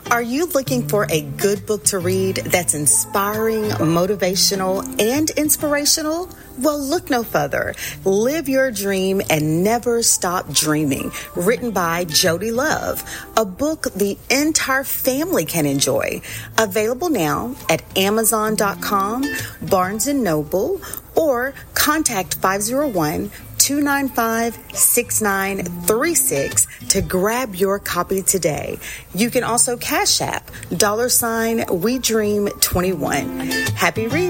Are you looking for a good book to read that's inspiring, motivational, and inspirational? Well, look no further. Live Your Dream and Never Stop Dreaming, written by Jody Love, a book the entire family can enjoy. Available now at Amazon.com, Barnes & Noble, or contact 501-295-6936 to grab your copy today. You can also Cash App, $We Dream 21. Happy reading.